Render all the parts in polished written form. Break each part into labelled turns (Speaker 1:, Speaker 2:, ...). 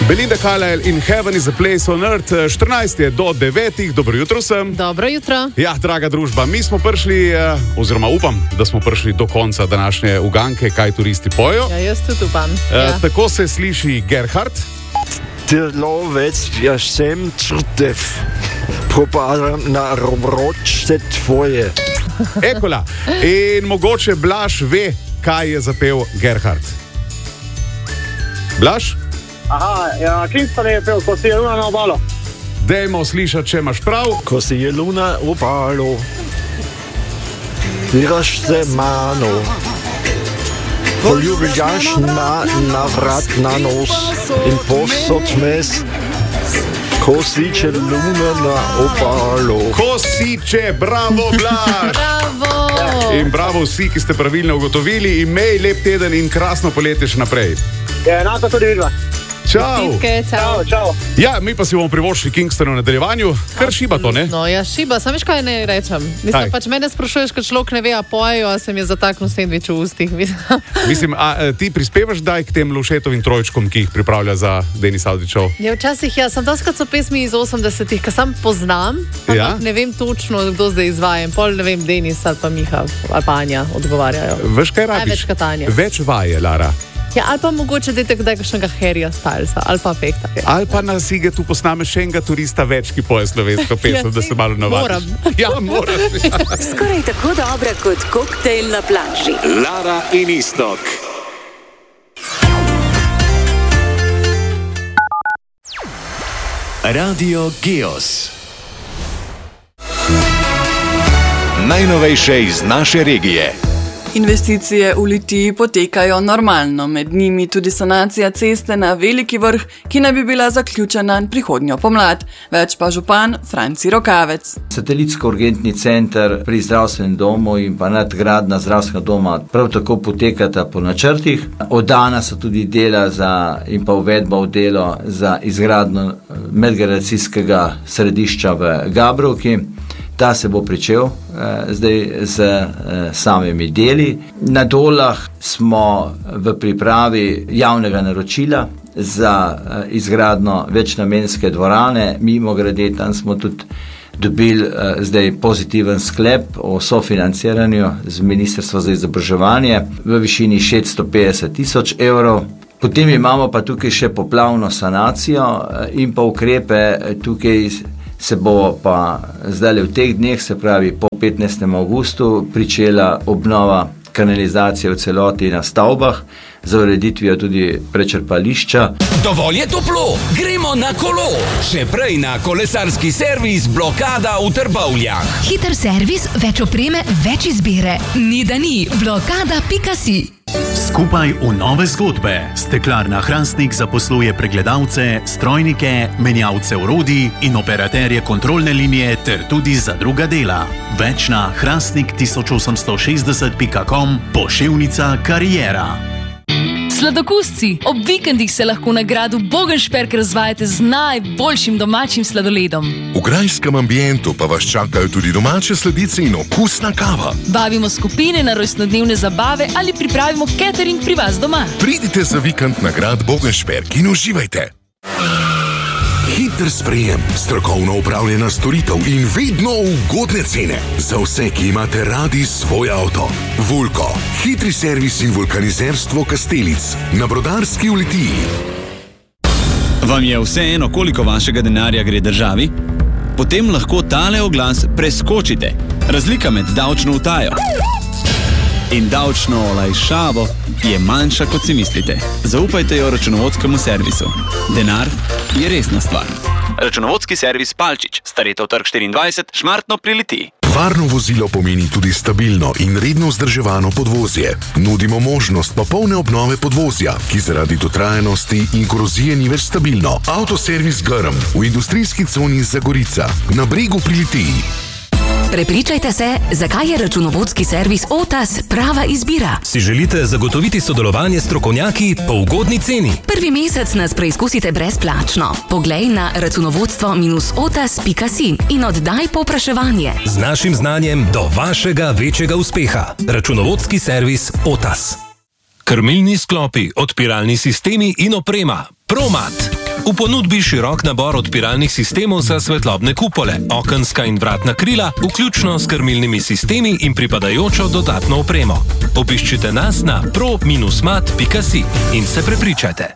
Speaker 1: Belinda Carlisle in Heaven is a Place on Earth, 14 je do 9. Dobro jutro vsem.
Speaker 2: Dobro jutro.
Speaker 1: Ja, draga družba, mi smo prišli, oziroma upam, da smo prišli do konca današnje uganke, kaj turisti pojo.
Speaker 2: Ja, jaz tudi upam.
Speaker 1: Tako se sliši Gerhard.
Speaker 3: Der lovec, ja sem črtev, propadam na robročce tvoje.
Speaker 1: Ekola. In mogoče Blaž ve, kaj je zapel Gerhard. Blaž?
Speaker 4: Aha, ja, Kingston je pel, ko si je luna na obalo.
Speaker 1: Dajmo slišati, če imaš prav.
Speaker 3: Ko si je luna obalo, viraš se mano, poljubljaš na vrat, na nos in posod mes, ko si če luna na obalo.
Speaker 1: Ko si če, bravo Blaž!
Speaker 2: Bravo!
Speaker 1: In bravo vsi, ki ste pravilno ugotovili. Imej lep teden in krasno poletje še naprej.
Speaker 4: Je enako tudi vidva.
Speaker 1: Čau!
Speaker 2: Čau.
Speaker 4: Čau.
Speaker 1: Ja, mi pa si bomo privoščili Kingstonu v nadaljevanju. Kar šiba to, ne?
Speaker 2: No, ja, šiba. Sam veš, kaj ne rečem? Mislim, pač mene sprašuješ, kad človek ne ve, a pojejo, a se mi je zataknil sendvič v ustih.
Speaker 1: Mislim, a ti prispevaš daj k tem Lušetovim trojčkom, ki jih pripravlja za Denis Avdićov?
Speaker 2: Ja, včasih ja, sem doskrat so pesmi iz 80-ih, ki sam poznam, ampak ne vem točno, kdo zdaj izvaja. Pol ne vem, Denis ali pa Miha ali pa Anja odgovarjajo.
Speaker 1: Veš, kaj rabiš?
Speaker 2: Največ kot Anja.
Speaker 1: Več vaje, Lara.
Speaker 2: Ja, ali pa mogoče dajte kdaj kakšnega Harryja Stylesa, ali pa Fekta.
Speaker 1: Ali pa na Sige tu posnameš še enega turista več, ki poje slovensko pesem, da se malo navadiš.
Speaker 2: Moram.
Speaker 1: Ja, moraš. Ja.
Speaker 5: Skoraj tako dobra kot koktejl na plaži.
Speaker 6: Lara in Iztok. Radio Geos. Najnovejše iz naše regije.
Speaker 7: Investicije v Litiji potekajo normalno, med njimi tudi sanacija ceste na Veliki Vrh, ki naj bi bila zaključena prihodnjo pomlad. Več pa župan Franci Rokavec.
Speaker 8: Satelitsko-urgentni center pri zdravstvenem domu in pa nadgradnja zdravstvenega doma prav tako potekata po načrtih. Oddana so tudi dela in pa uvedba v delo za izgradnjo medgeneracijskega središča v Gabrovki. Ta se bo pričel zdaj z samimi deli. Na Dolah smo v pripravi javnega naročila za izgradnjo večnamenske dvorane. Mimogrede, tam smo tudi dobili zdaj pozitiven sklep o sofinanciranju z Ministrstva za izobraževanje v višini 650 000 evrov. Potem imamo pa tukaj še poplavno sanacijo in pa ukrepe tukaj. Se bo pa zdaj v teh dneh, se pravi po 15. augustu, pričela obnova kanalizacije v celoti na stavbah, za ureditvijo tudi prečrpališča.
Speaker 9: Dovolj je toplo, gremo na kolo. Še prej na kolesarski servis Blokada v Trbovljah.
Speaker 10: Hiter servis, več opreme, več izbire. Ni da ni, blokada.si.
Speaker 11: Skupaj v nove zgodbe. Steklarna Hrastnik zaposluje pregledalce, strojnike, menjalce orodij in operaterje kontrolne linije ter tudi za druga dela. Več na hrastnik1860.com, poševnica kariera.
Speaker 12: Sladokusci, ob vikendih se lahko na gradu Bogenšperk razvajate z najboljšim domačim sladoledom.
Speaker 13: V grajskem ambientu pa vas čakajo tudi domače sladice in okusna kava.
Speaker 12: Vabimo skupine na rojstnodnevne zabave ali pripravimo catering pri vas doma.
Speaker 13: Pridite za vikend na grad Bogenšperk in uživajte. Hiter sprejem, strokovno upravljena storitev in vedno ugodne cene. Za vse, ki imate radi svoj avto. Vulko, hitri servis in vulkanizerstvo Kastelic na Brodarski v Litiji.
Speaker 14: Vam je vseeno, koliko vašega denarja gre državi? Potem lahko tale oglas preskočite. Razlika med davčno utajo in davčno olajšavo je manjša, kot si mislite. Zaupajte jo računovodskemu servisu. Denar je resna stvar. Računovodski servis Palčič, Staretov trg 24, Šmartno pri Litiji.
Speaker 13: Varno vozilo pomeni tudi stabilno in redno vzdrževano podvozje. Nudimo možnost popolne obnove podvozja, ki zaradi dotrajanosti in korozije ni več stabilno. Avtoservis Grm v industrijski coni Zagorica na Bregu pri Litiji.
Speaker 10: Prepričajte se, zakaj je računovodski servis Otas prava izbira.
Speaker 9: Si želite zagotoviti sodelovanje s strokovnjaki po ugodni ceni?
Speaker 10: Prvi mesec nas preizkusite brezplačno. Poglej na računovodstvo-otas.si in oddaj povpraševanje.
Speaker 9: Z našim znanjem do vašega večjega uspeha. Računovodski servis Otas. Krmilni sklopi, odpiralni sistemi in oprema. Promat.
Speaker 15: V ponudbi širok nabor odpiralnih sistemov za svetlobne kupole, okenska in vratna krila, vključno s krmilnimi sistemi in pripadajočo dodatno opremo. Obiščite nas na pro-mat.si in se prepričajte.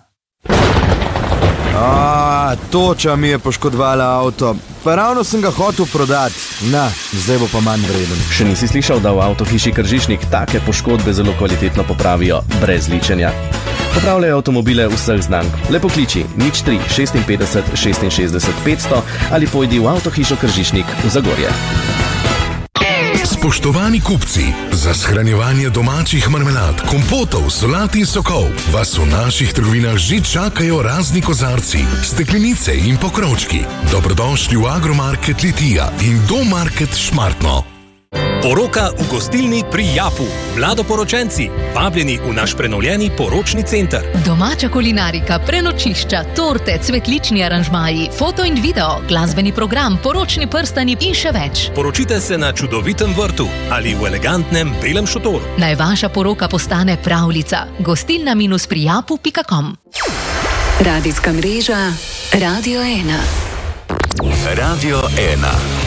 Speaker 16: Toča mi je poškodovala avto. Pa ravno sem ga hotel prodati. Zdaj bo pa manj vreden.
Speaker 17: Še nisi slišal, da v avtohiši Kržišnik take poškodbe zelo kvalitetno popravijo brez ličenja? Popravljajo avtomobile vseh znamk. Le pokliči 03 56 66 500 ali pojdi v avtohišo Kržišnik v Zagorje.
Speaker 13: Spoštovani kupci, za shranjevanje domačih marmelad, kompotov, solat in sokov vas v naših trgovinah že čakajo razni kozarci, steklenice in pokrovčki. Dobrodošli v Agromarket Litija in Domarket Šmartno.
Speaker 15: Poroka v gostilni pri Japu. Mladoporočenci, vabljeni v naš prenovljeni poročni center.
Speaker 10: Domača kulinarika, prenočišča, torte, cvetlični aranžmaji, foto in video, glasbeni program, poročni prstani in še več.
Speaker 15: Poročite se na čudovitem vrtu ali v elegantnem belem šotoru.
Speaker 10: Naj vaša poroka postane pravljica. gostilna-prijapu.com.
Speaker 5: Radijska mreža Radio 1.
Speaker 6: Radio 1.